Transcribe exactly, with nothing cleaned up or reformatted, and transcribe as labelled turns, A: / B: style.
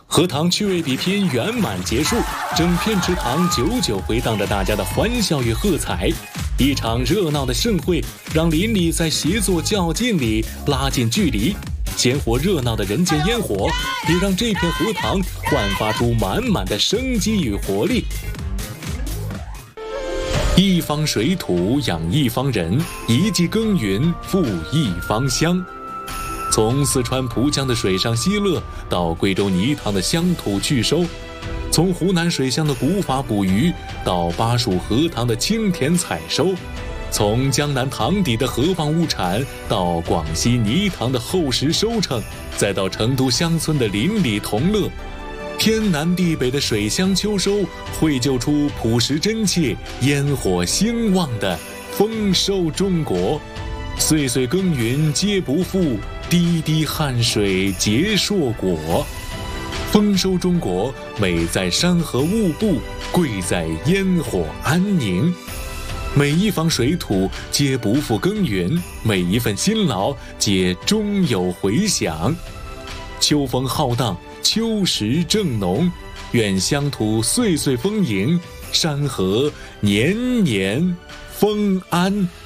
A: 荷塘趣味比拼圆满结束，整片池塘久久回荡着大家的欢笑与喝彩。一场热闹的盛会，让邻里在协作较劲里拉近距离。鲜活热闹的人间烟火，也让这片荷塘焕发出满满的生机与活力。一方水土养一方人，一季耕耘富一方乡。从四川蒲江的水上嬉乐，到贵州泥塘的乡土趣收；从湖南水乡的古法捕鱼，到巴蜀荷塘的清甜采收；从江南塘底的河蚌物产，到广西泥塘的厚实收成，再到成都乡村的邻里同乐。天南地北的水乡秋收，绘就出朴实真切、烟火兴旺的丰收中国。岁岁耕耘皆不负，滴滴汗水结硕果。丰收中国，美在山河物布，贵在烟火安宁。每一方水土皆不负耕耘，每一份辛劳皆终有回响。秋风浩荡，秋实正浓，愿乡土岁岁丰盈，山河年年丰安。